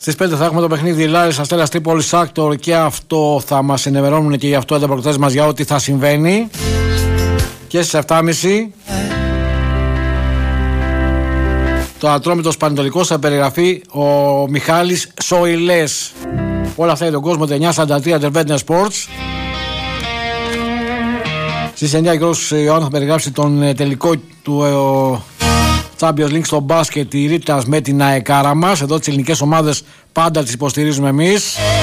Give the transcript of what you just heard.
Στις 5 θα έχουμε το παιχνίδι Λάρης Αστέρας Τρίπολης Άκτορ και αυτό θα μας ενημερώνουν και γι' αυτό ανταποκριτές μας για ό,τι θα συμβαίνει. Και στις 7.30 το Ατρόμητος Πανετολικός θα περιγραφεί ο Μιχάλης Σοηλές. Όλα αυτά για τον κόσμο. 9.43 Τερβέντνερ Sports. Στις 9 ο Ιωάννου θα περιγράψει τον τελικό του Champions League στο μπάσκετ, η Ρίτας με την ΑΕΚάρα μας. Εδώ τις ελληνικές ομάδες πάντα τις υποστηρίζουμε εμείς.